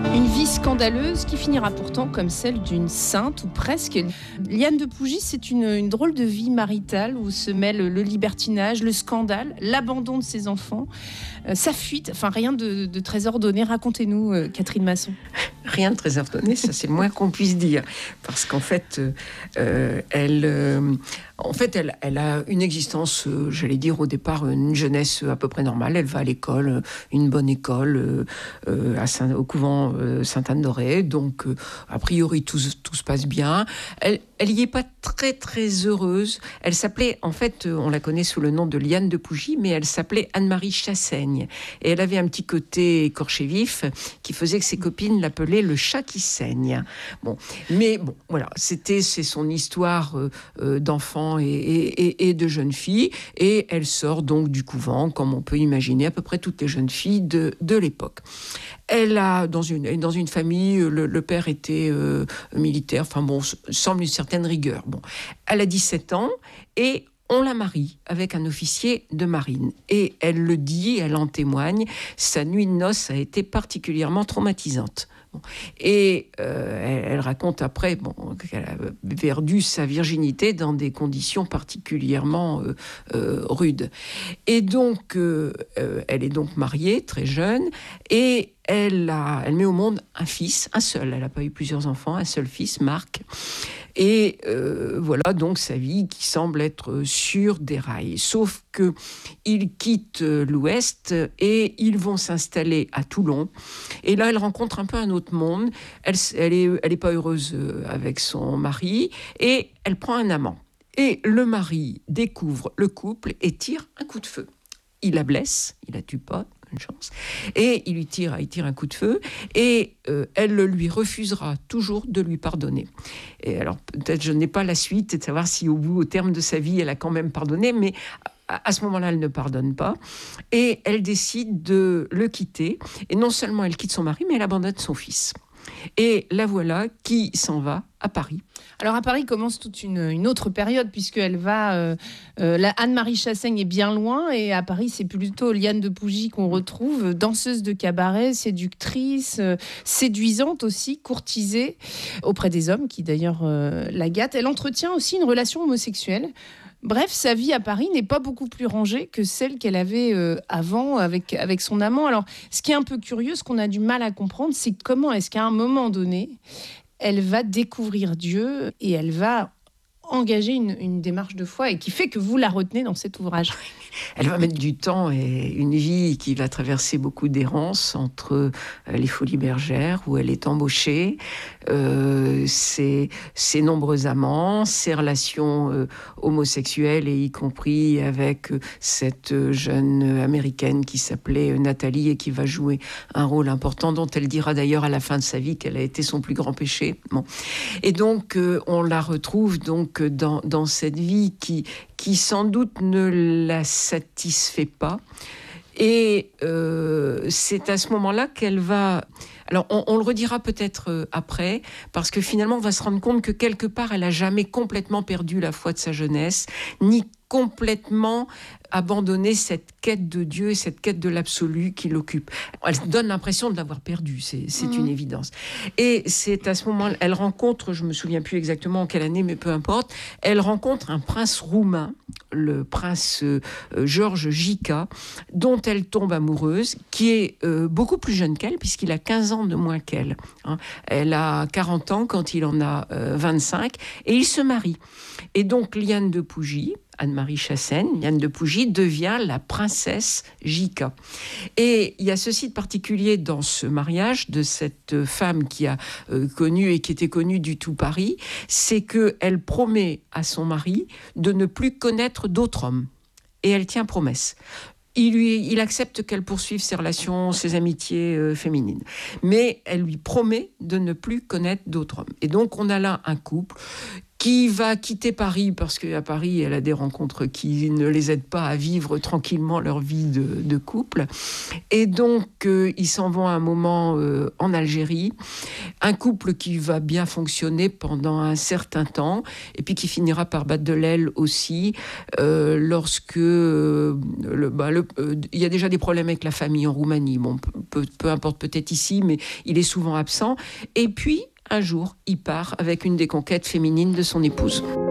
Une vie scandaleuse qui finira pourtant comme celle d'une sainte, ou presque. Liane de Pougy, c'est une drôle de vie maritale où se mêlent le libertinage, le scandale, l'abandon de ses enfants, sa fuite, enfin rien de très ordonné. Racontez-nous, Catherine Masson. Rien de très ordonné, ça c'est le moins qu'on puisse dire. Parce qu'en fait, elle a une existence, j'allais dire au départ, une jeunesse à peu près normale. Elle va à l'école, une bonne école, au couvent Sainte-Anne-d'Auray. Donc, a priori, tout se passe bien. Elle n'y est pas très, très heureuse. Elle s'appelait, en fait, on la connaît sous le nom de Liane de Pougy, mais elle s'appelait Anne-Marie Chassaigne. Et elle avait un petit côté écorché vif qui faisait que ses copines l'appelaient le chat qui saigne. Mais voilà, c'est son histoire d'enfant et de jeune fille. Et elle sort donc du couvent, comme on peut imaginer à peu près toutes les jeunes filles de l'époque. Elle a dans une famille, le père était militaire, semble une certaine rigueur. Elle a 17 ans et on la marie avec un officier de marine. Et elle le dit, elle en témoigne, sa nuit de noces a été particulièrement traumatisante. Et elle raconte après qu'elle a perdu sa virginité dans des conditions particulièrement rudes. Et donc, elle est donc mariée, très jeune, et elle met au monde un fils, un seul. Elle n'a pas eu plusieurs enfants, un seul fils, Marc. Et voilà donc sa vie qui semble être sur des rails. Sauf qu'ils quittent l'Ouest et ils vont s'installer à Toulon. Et là, elle rencontre un peu un autre monde. Elle est pas heureuse avec son mari et elle prend un amant. Et le mari découvre le couple et tire un coup de feu. Il la blesse, il la tue pas. Une chance. Et il tire un coup de feu et elle lui refusera toujours de lui pardonner. Et alors peut-être je n'ai pas la suite de savoir si au terme de sa vie elle a quand même pardonné, mais à ce moment-là elle ne pardonne pas et elle décide de le quitter. Et non seulement elle quitte son mari, mais elle abandonne son fils. Et la voilà qui s'en va à Paris. Alors à Paris commence toute une autre période puisqu'elle va... Anne-Marie Chassaigne est bien loin et à Paris c'est plutôt Liane de Pougy qu'on retrouve, danseuse de cabaret, séductrice, séduisante aussi, courtisée auprès des hommes qui d'ailleurs la gâtent. Elle entretient aussi une relation homosexuelle. Bref, sa vie à Paris n'est pas beaucoup plus rangée que celle qu'elle avait avant avec son amant. Alors, ce qui est un peu curieux, ce qu'on a du mal à comprendre, c'est comment est-ce qu'à un moment donné, elle va découvrir Dieu et elle va engager une démarche de foi et qui fait que vous la retenez dans cet ouvrage. Elle va mettre du temps et une vie qui va traverser beaucoup d'errances entre les Folies Bergères, où elle est embauchée, ses nombreux amants, ses relations homosexuelles, et y compris avec cette jeune américaine qui s'appelait Nathalie et qui va jouer un rôle important, dont elle dira d'ailleurs à la fin de sa vie qu'elle a été son plus grand péché. Et donc, on la retrouve donc dans cette vie qui sans doute ne la satisfait pas. Et c'est à ce moment-là qu'elle va... Alors, on le redira peut-être après, parce que finalement, on va se rendre compte que quelque part, elle n'a jamais complètement perdu la foi de sa jeunesse, ni complètement abandonné cette quête de Dieu et cette quête de l'absolu qui l'occupe. Elle donne l'impression de l'avoir perdu, c'est une évidence. Et c'est à ce moment-là, elle rencontre, je ne me souviens plus exactement en quelle année, mais peu importe, elle rencontre un prince roumain, le prince Georges Gica, dont elle tombe amoureuse, qui est beaucoup plus jeune qu'elle, puisqu'il a 15 ans de moins qu'elle. Elle a 40 ans quand il en a 25, et ils se marient. Et donc, Liane de Pougy, Anne-Marie Chassaigne, Liane de Pougy, devient la princesse Gica. Et il y a ceci de particulier dans ce mariage de cette femme qui a connu et qui était connue du tout Paris, c'est qu'elle promet à son mari de ne plus connaître d'autres hommes. Et elle tient promesse. Il accepte qu'elle poursuive ses relations, ses amitiés féminines. Mais elle lui promet de ne plus connaître d'autres hommes. Et donc, on a là un couple qui va quitter Paris parce qu'à Paris, elle a des rencontres qui ne les aident pas à vivre tranquillement leur vie de couple. Et donc, ils s'en vont à un moment en Algérie. Un couple qui va bien fonctionner pendant un certain temps et puis qui finira par battre de l'aile aussi lorsque il y a déjà des problèmes avec la famille en Roumanie. Bon, peu importe, peut-être ici, mais il est souvent absent. Et puis, un jour, il part avec une des conquêtes féminines de son épouse.